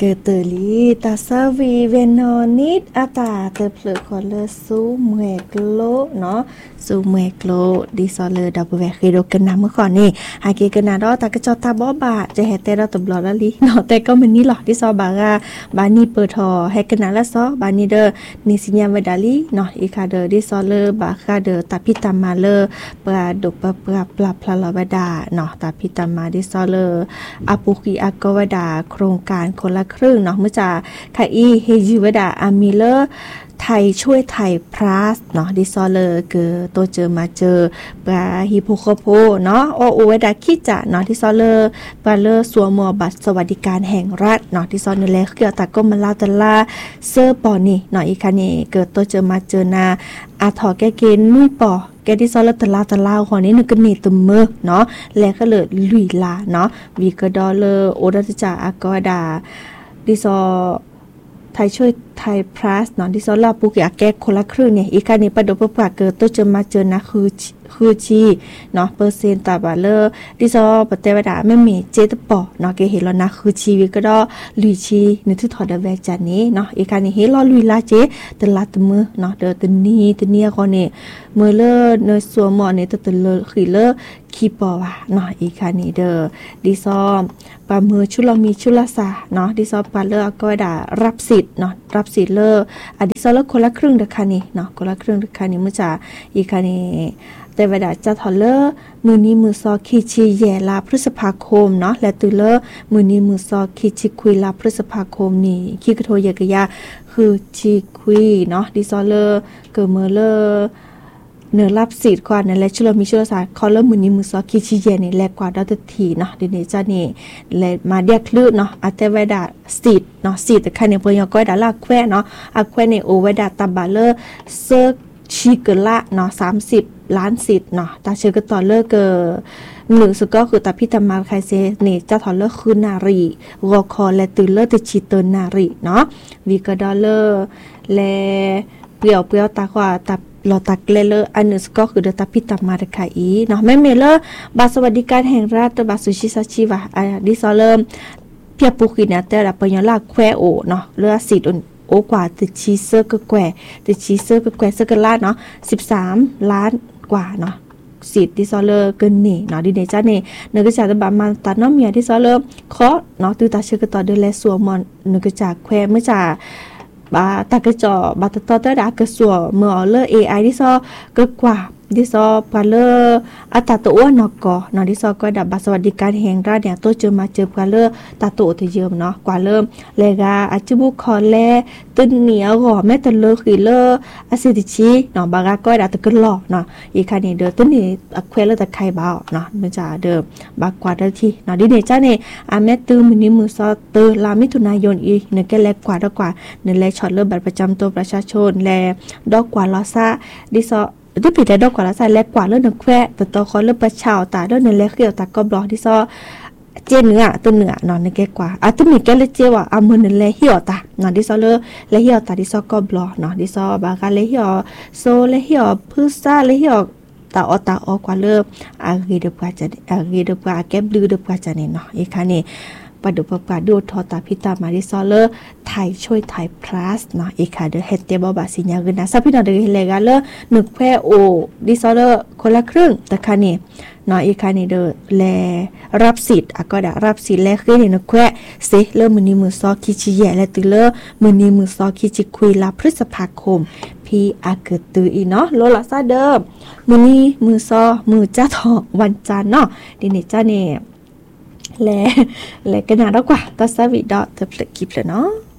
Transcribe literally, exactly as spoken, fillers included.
กิดเตลีตาซาวีเวนอนิดอาตาเตเพลคอเลซูเมกโลเนาะซูเมกโลดิซอเลดับเวคิโดกันนำเมื่อก่อนนี่หาเกกันนาดอตากระจอตาบอบาจะเฮเตเราตบลอละลิเนาะแต่ก็มันนี่หรอกดิซอบากาบานี่เปิดทอเฮกันนาละซอบานี่เดอนิสิญาเวดาลีเนาะอีคาเดอดิซอเลบาคาเดอตาพิตามาเลปราดุปปราปลาพลาลวดาเนาะตาพิตามาดิซอเลอาปุกีอากวดาโครงการคนละครึ่งเนาะเมื่อจะคาอีเฮจิวดาอามิเลอร์ไทยช่วยไทยพลัสเนาะดิซอเลอร์คือตัวเจอมาเจอปลาฮิโปโคโพเนาะโอโอเวดาคิจะเนาะดิซอเลอร์ปลาเลอร์สัวมัวบัตรสวัสดิการแห่งรัฐเนาะดิซอเนเลเกี่ยวตะก็มาลาตะลาเซอร์ปอนี่เนาะอีคันนี่เกิดตัวเจอมาเจอนาอาถอแกเกนนุ้ยปอแกดิซอเลตะลาตะลาคนนี้นึกกันนี่ตุมมือเนาะแล้วก็เลยลุยลาเนาะวีกดอเลอร์โอดาจาอากอดาดิซอไทยช่วยไทยพลัสเนาะที่ซอลาปุกอยากแก้คนละครึ่งเนี่ยอีกการนี้ประดบประกาศเกิดตัวเจอมาเจอนะคือคือชีเนาะเปอร์เซ็นต์ตาบาเลอร์ที่ซอปเตวดาไม่มีเจตปอเนาะเกเห็นแล้วนะคือชีวิตก็ได้ลุยชีนึกถึงถอดเวจานี้เนาะอีกการนี้เห็นเราลุยลาเจตลาดมือเนาะเดินตันนี้ตันนี้คนเนี่ยเมื่อเลอเนยสัวหมอเนี่ยตะเลอคือเลอคีปอวะเนาะอีกการนี้เด้อดิซอปามือชุลมีชุลสาเนาะดิซอปาเลอก็ด่ารับสิทธิ์เนาะรับสิทธิ์เลออดิซอเลคนละครึ่งเด้อค่ะนี่เนาะคนละครึ่งเด้อค่ะนี่มื้อจ้าอีกค่ะนี่แต่เวลาจะถอเลอมือนี้มือซอคีชีแย่ลาพฤษภาคมเนาะและตุเลอมือนี้มือซอคีชีคุยลาพฤษภาคมนี่คีกระโทยกะยาคือชีคุยเนาะดิซอเลอเกิดมือเลอเนื้อรับสิทธิ์กว่านั่นแหละชุลมีชุลสาเขาเริ่มมือนี้มือซอคิชิเยนี่แลกกว่าดาวทีเนาะเดี๋ยวนี้จ้านี่และมาเรียกคลื่นเนาะอาเตเวดาสิทธิ์เนาะสิทธิ์แต่ใครเนี่ยเพิ่นยังก้อยดาลาแควเนาะอาแควในโอเวดาตาบาเลอร์เซอร์ชิเกละเนาะสามสิบล้านสิทธิ์เนาะตาเชื่อก็ต่อเลิกเกอหนึ่งสุดก็คือตาพิธามาไคเซนี่เจ้าถอดเลิกคือนารีวอคอและตื่นเลิกติชิเตอร์นารีเนาะวีกดอลเลอร์และเปลี่ยวเปลี่ยวตากว่าตาลอตักเลเลออันนึงก็คือเดตาพิตามาเรคาอีเนาะแม่เมเลอร์บาสวัสดิการแห่งรัฐบาสุชิซาชิวะอ่าดิซอเลมเพียปุกินะแต่ละปัญญาลาแควโอเนาะเลือสิทธิ์โอกว่าติชีเซอร์ก็แควติชีเซอร์ก็แควเซอร์ก็ลาเนาะสิบสามล้านกว่าเนาะสิทธิ์ดิซอเลอร์เกินนี่เนาะดิเนจ้านี่เนื้อกระจาตบามันตาน้องเมียดิซอเลอร์เคาะเนาะตือตาเชื่อก็ต่อเดือนและสัวมอนเนื้อกระจาแควเมื่อจ่าบาตากระจอบาตตอตดากระสัวเมื่อเลอ เอ ไอ ดิซอก็กว่าดิซอปาเลออัตตะอ้วนนกเนาะดิซอก็ดับบัตรสวัสดิการแห่งรัฐเนี่ยตัวเจอมาเจอปาเลอตาโตที่เยิมเนาะกว่าเริ่มเลกาอาจิบุคอแลตึนเหนียวก่อแม่ตะเลอคือเลออาซิติชิเนาะบางก็ดับตะกึ่หล่อเนาะอีกคันนี้เด้อตึนนี่อควเลอตะไคเบาเนาะมันจะเดิมบากกว่าได้ที่เนาะดิเนจ้านี่อาแม่ตื้อมื้อนี้มื้อซอเตอลามิถุนายนอีเนแกแลกกว่าดอกกว่าเนแลช็อตเลอบัตรประจำตัวประชาชนแลดอกกว่าลอซาดิซอที่ผิดแต่ดอกกว่าละใส่แลกกว่าเรื่องหนึ่งแควแต่ตัวเขาเรื่องประชาตาเรื่องหนึ่งแลกเกี่ยวตากอบล็อกที่ซอเจเนื้อตัวเนื้อนอนในแกกว่าอ่ะตัวมีแกเลยเจียวอ่ะอามือหนึ่งแลเหี่ยวตานอนที่ซอเลือและเหี่ยวตาที่ซอกอบล็อกนอนที่ซอบางการเลยเหี่ยวโซเลยเหี่ยวพืชซ่าเลยเหี่ยวตาอตาออกว่าเริ่มอากีเดือบกว่าจะอากีเดือบกว่าแก็บลือเดือบกว่าจะเนี่ยเนาะอีกครั้งนี้ประดุประกาศดูทอตาพิตามาดิซอเลอร์ไทยช่วยไทยพลัสเนาะอีกค่ะเดอเฮตเตบอบาสิญญาเงินนะซาพินาเดอเลกาเลอร์หนึ่งแควโอดิซอเลอร์คนละครึ่งแต่ค่ะนี่เนาะอีกค่ะนี่เดอแลรับสิทธิ์อ่ะก็ได้รับสิทธิ์แลคือนี่นึกแควเซเลอร์มื้อนี้มื้อซอคิจิแย่และตือเลอร์มื้อนี้มื้อซอคิจิคุยลาพฤษภาคมพี่อาเกิดตืออีเนาะโลลาซาเดิมมื้อนี้มื้อซอมื้อจ้าทอวันจันทร์เนาะดิเนจ้าเนี่ยและและกันนานแล้วกว่าตัดสวิดอเธอเปลิดคลิปเลยเนาะ